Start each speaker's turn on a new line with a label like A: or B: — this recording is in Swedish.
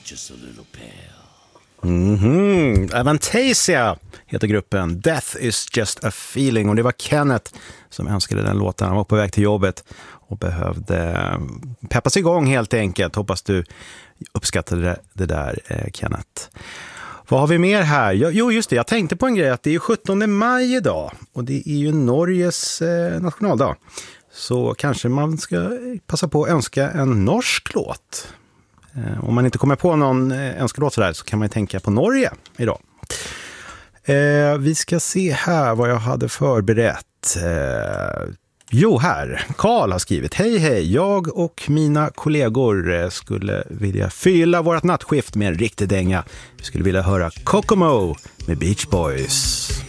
A: just a little pale.
B: Avantasia heter gruppen. Death is just a feeling. Och det var Kenneth som önskade den låten. Han var på väg till jobbet och behövde peppas igång helt enkelt. Hoppas du uppskattade det där, Kenneth. Vad har vi mer här? Jo, just det. Jag tänkte på en grej att det är 17 maj idag. Och det är ju Norges nationaldag. Så kanske man ska passa på att önska en norsk låt. Om man inte kommer på någon önskelåt sådär så kan man tänka på Norge idag. Vi ska se här vad jag hade förberett. Jo, här. Karl har skrivit: Hej, jag och mina kollegor skulle vilja fylla vårt nattskift med en riktig dänga. Vi skulle vilja höra Kokomo med Beach Boys.